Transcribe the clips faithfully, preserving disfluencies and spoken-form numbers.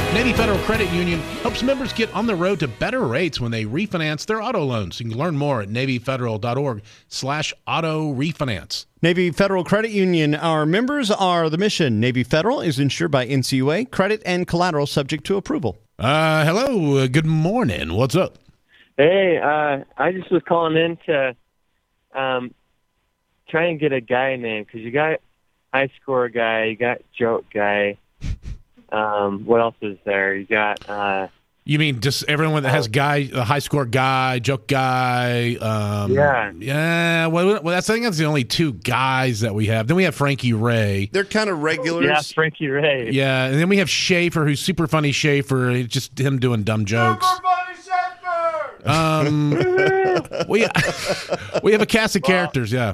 Navy Federal Credit Union helps members get on the road to better rates when they refinance their auto loans. You can learn more at NavyFederal.org slash auto refinance. Navy Federal Credit Union. Our members are the mission. Navy Federal is insured by N C U A. Credit and collateral subject to approval. Uh, hello. Uh, good morning. What's up? Hey, uh, I just was calling in to um, try and get a guy name, because you got high score guy, you got joke guy. Um, what else is there? You got... Uh, You mean just everyone that has guy, a high score guy, joke guy? Um, yeah. Yeah. Well, well, that's, I think that's the only two guys that we have. Then we have Frankie Ray. They're kind of regulars. Yeah, Frankie Ray. Yeah, and then we have Schaefer, who's super funny Schaefer. It's just him doing dumb jokes. Super funny Schaefer! Um, we, we have a cast of characters, yeah.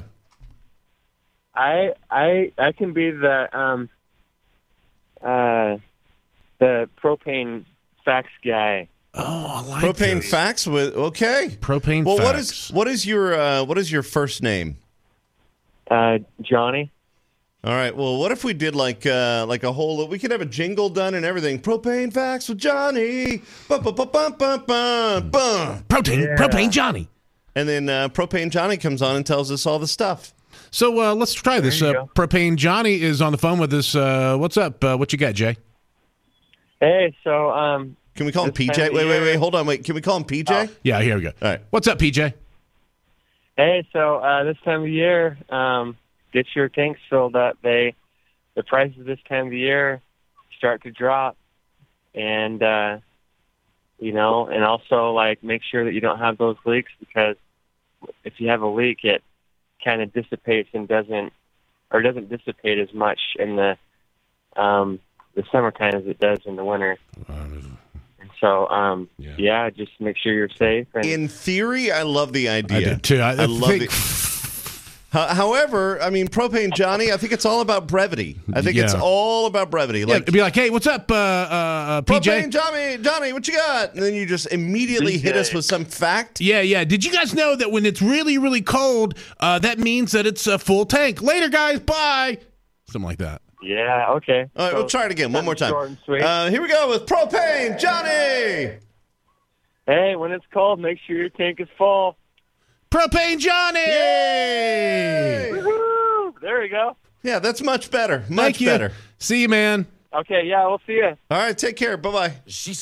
I I I can be the um uh the propane fax guy. Oh, I like Propane this. fax with okay. Propane well, fax. what is what is your uh, what is your first name? Uh, Johnny. All right. Well, what if we did like uh, like a whole? We could have a jingle done and everything. Propane fax with Johnny. Bum, bum, bum, bum, bum, bum, bum. Protein, Yeah. Propane Johnny. And then uh, Propane Johnny comes on and tells us all the stuff. So uh, let's try this. There you Uh, go. Propane Johnny is on the phone with us. Uh, what's up? Uh, what you got, Jay? Hey, so um. Can we call him This P J? time of Wait, wait, year- wait. Hold on. Wait. Can we call him P J? Oh. Yeah, here we go. All right. What's up, P J? Hey, so uh, this time of year, um, get your tanks filled up. They, the prices this time of the year start to drop, and uh, you know, and also like make sure that you don't have those leaks, because if you have a leak, it kind of dissipates and doesn't, or doesn't dissipate as much in the um, the summertime as it does in the winter. And so, um, Yeah. yeah. just make sure you're safe. And In theory, I love the idea. I did too. I, I love think, it. Ho- However, I mean, Propane Johnny, I think it's all about brevity. I think it's Yeah. all about brevity. Yeah, Like, it'd be like, hey, what's up, uh, uh, uh, P J? Propane Johnny, Johnny, what you got? And then you just immediately hit P J. us with some fact. Yeah, yeah. Did you guys know that when it's really, really cold, uh, that means that it's a full tank? Later, guys. Bye. Something like that. yeah, okay. All right, So, we'll try it again. One more time. short and sweet. Uh, here we go with Propane Johnny. Hey, when it's cold, make sure your tank is full. Propane Johnny! Yay! Woo-hoo! There we go. Yeah, that's much better. Much Thank you. better. See you, man. Okay, yeah, we'll see you. All right, take care. Bye-bye. She